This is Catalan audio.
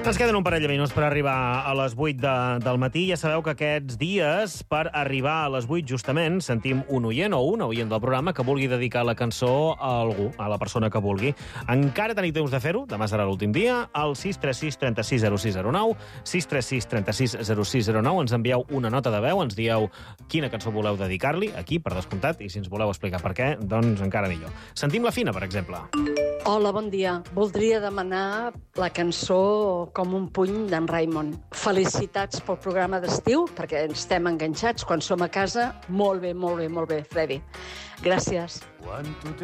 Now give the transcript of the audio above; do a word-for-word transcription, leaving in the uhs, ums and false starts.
Ens queden un parell de minuts per arribar a les vuit de, del matí. Ja sabeu que aquests dies, per arribar a les vuit justament, sentim un oient o una oient del programa que vulgui dedicar la cançó a algú, a la persona que vulgui. Encara teniu temps de fer-ho, demà serà l'últim dia, al sis tres sis trenta sis zero sis zero nou, sis tres sis trenta sis zero sis zero nou, ens envieu una nota de veu, ens dieu quina cançó voleu dedicar-li, aquí, per descomptat, i si ens voleu explicar per què, doncs encara millor. Sentim la Fina, per exemple. Hola, bon dia. Voldria demanar la cançó Com un puny d'en Raimon. Felicitats pel programa d'estiu, perquè ens estem enganxats quan som a casa. Molt bé, molt bé, molt bé, Freddy. Gràcies.